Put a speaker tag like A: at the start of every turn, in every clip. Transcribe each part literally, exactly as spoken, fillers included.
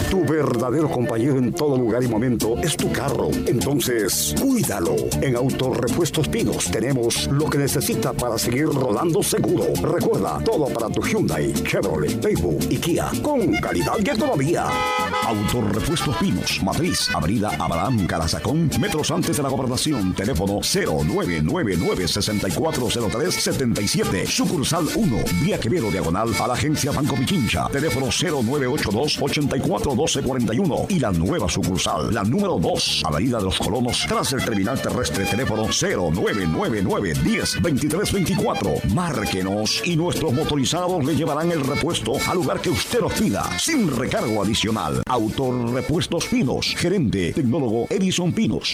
A: Tu verdadero compañero en todo lugar y momento es tu carro. Entonces, cuídalo. En Autorepuestos Pinos tenemos lo que necesita para seguir rodando seguro. Recuerda, todo para tu Hyundai, Chevrolet, Daewoo y Kia, con calidad y economía. Autorepuestos Pinos, Matriz, Avenida Abraham Carazacón, metros antes de la Gobernación. Teléfono cero nueve nueve nueve, seis cuatro cero tres, siete siete. Sucursal uno, Vía Quevedo, diagonal a la agencia Banco Pichincha. Teléfono cero nueve ocho dos, ocho cuatro, uno dos cuatro uno. Y la nueva sucursal, la número dos, Avenida de los Colonos, tras el terminal terrestre. Teléfono cero nueve nueve nueve, diez, veintitrés veinticuatro. Márquenos y nuestros motorizados le llevarán el repuesto al lugar que usted nos pida, sin recargo adicional. Autorepuestos Pinos, gerente tecnólogo Edison Pinos.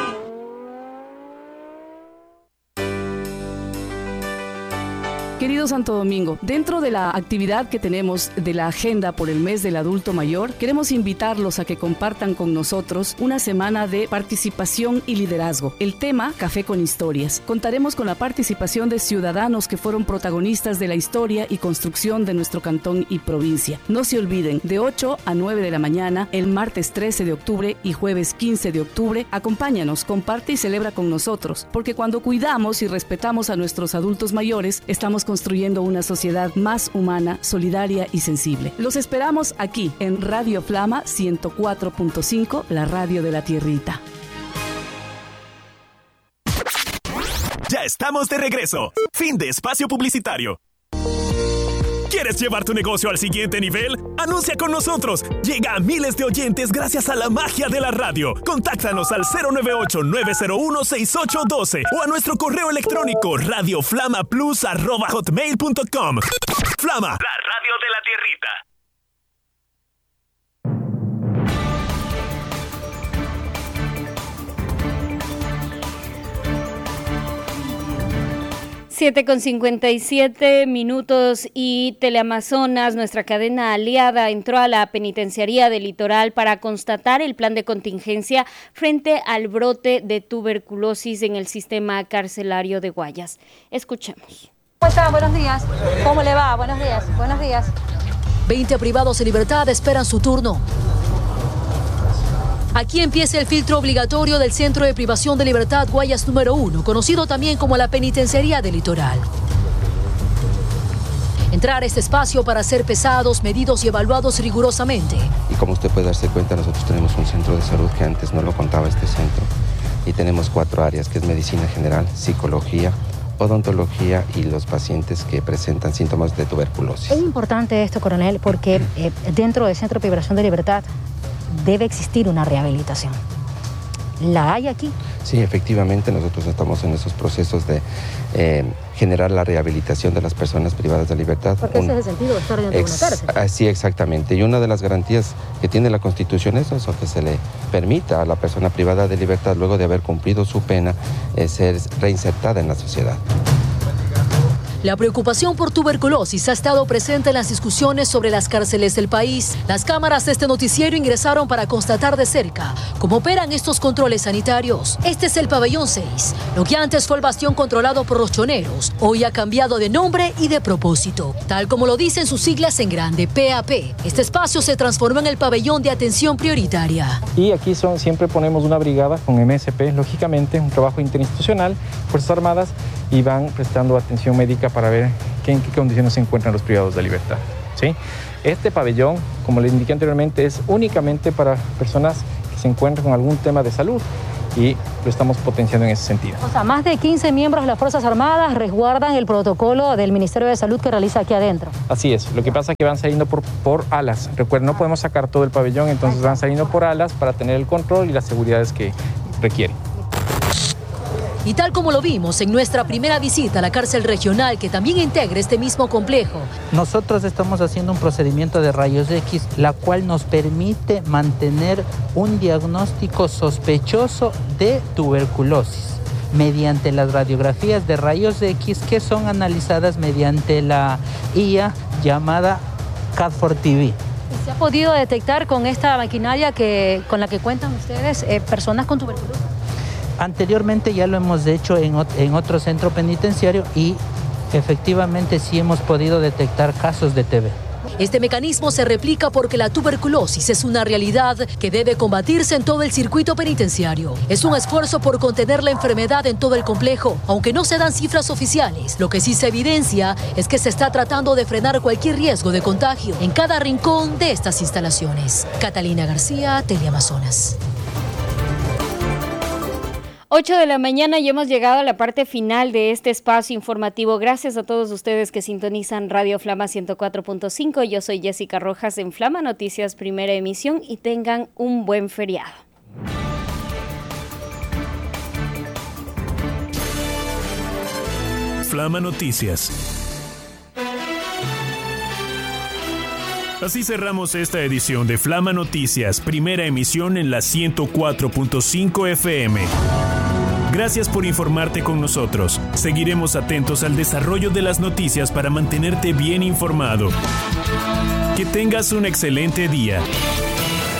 B: Querido Santo Domingo, dentro de la actividad que tenemos de la agenda por el mes del adulto mayor, queremos invitarlos a que compartan con nosotros una semana de participación y liderazgo. El tema, Café con Historias. Contaremos con la participación de ciudadanos que fueron protagonistas de la historia y construcción de nuestro cantón y provincia. No se olviden, de ocho a nueve de la mañana, el martes trece de octubre y jueves quince de octubre, acompáñanos, comparte y celebra con nosotros, porque cuando cuidamos y respetamos a nuestros adultos mayores, estamos construyendo una sociedad más humana, solidaria y sensible. Los esperamos aquí en Radio Flama ciento cuatro punto cinco, la radio de la tierrita.
C: Ya estamos de regreso. Fin de espacio publicitario. ¿Quieres llevar tu negocio al siguiente nivel? ¡Anuncia con nosotros! Llega a miles de oyentes gracias a la magia de la radio. Contáctanos al cero nueve ocho, nueve cero uno, seis ocho uno dos o a nuestro correo electrónico radioflamaplus arroba hotmail punto com. Flama, la radio de la tierrita.
D: siete con cincuenta y siete minutos y Teleamazonas, nuestra cadena aliada, entró a la penitenciaría del Litoral para constatar el plan de contingencia frente al brote de tuberculosis en el sistema carcelario de Guayas. Escuchemos.
E: ¿Cómo está? Buenos días. ¿Cómo le va? Buenos días. Buenos días.
F: veinte privados de libertad esperan su turno. Aquí empieza el filtro obligatorio del Centro de Privación de Libertad Guayas número uno, conocido también como la Penitenciaría del Litoral. Entrar a este espacio para ser pesados, medidos y evaluados rigurosamente.
G: Y como usted puede darse cuenta, nosotros tenemos un centro de salud que antes no lo contaba este centro. Y tenemos cuatro áreas, que es medicina general, psicología, odontología y los pacientes que presentan síntomas de tuberculosis.
E: Es importante esto, coronel, porque eh, dentro del Centro de Privación de Libertad debe existir una rehabilitación. ¿La hay aquí?
G: Sí, efectivamente, nosotros estamos en esos procesos de eh, generar la rehabilitación de las personas privadas de libertad.
E: Porque un, ese es el sentido de estar dentro ex, de una cárcel.
G: Sí, exactamente. Y una de las garantías que tiene la Constitución es eso, que se le permita a la persona privada de libertad, luego de haber cumplido su pena, eh, ser reinsertada en la sociedad.
F: La preocupación por tuberculosis ha estado presente en las discusiones sobre las cárceles del país. Las cámaras de este noticiero ingresaron para constatar de cerca cómo operan estos controles sanitarios. Este es el pabellón seis. Lo que antes fue el bastión controlado por los choneros, hoy ha cambiado de nombre y de propósito. Tal como lo dicen sus siglas en grande, P A P. Este espacio se transformó en el pabellón de atención prioritaria.
H: Y aquí son, siempre ponemos una brigada con M S P, lógicamente, un trabajo interinstitucional, Fuerzas Armadas, y van prestando atención médica para ver qué, en qué condiciones se encuentran los privados de libertad, ¿sí? Este pabellón, como les indiqué anteriormente, es únicamente para personas que se encuentran con algún tema de salud y lo estamos potenciando en ese sentido.
E: O sea, más de quince miembros de las Fuerzas Armadas resguardan el protocolo del Ministerio de Salud que realiza aquí adentro.
H: Así es, lo que pasa es que van saliendo por, por alas. Recuerden, no podemos sacar todo el pabellón, entonces van saliendo por alas para tener el control y las seguridades que requieren.
F: Y tal como lo vimos en nuestra primera visita a la cárcel regional, que también integra este mismo complejo.
I: Nosotros estamos haciendo un procedimiento de rayos X, la cual nos permite mantener un diagnóstico sospechoso de tuberculosis mediante las radiografías de rayos X que son analizadas mediante la I A llamada C A D cuatro T V.
E: ¿Se ha podido detectar con esta maquinaria que, con la que cuentan ustedes eh, personas con tuberculosis?
I: Anteriormente ya lo hemos hecho en, en otro centro penitenciario y efectivamente sí hemos podido detectar casos de T B.
F: Este mecanismo se replica porque la tuberculosis es una realidad que debe combatirse en todo el circuito penitenciario. Es un esfuerzo por contener la enfermedad en todo el complejo, aunque no se dan cifras oficiales. Lo que sí se evidencia es que se está tratando de frenar cualquier riesgo de contagio en cada rincón de estas instalaciones. Catalina García, Teleamazonas.
D: ocho de la mañana y hemos llegado a la parte final de este espacio informativo. Gracias a todos ustedes que sintonizan Radio Flama ciento cuatro punto cinco. Yo soy Jessica Rojas en Flama Noticias, primera emisión, y tengan un buen feriado.
C: Flama Noticias. Así cerramos esta edición de Flama Noticias, primera emisión en la ciento cuatro punto cinco F M. Gracias por informarte con nosotros. Seguiremos atentos al desarrollo de las noticias para mantenerte bien informado. Que tengas un excelente día.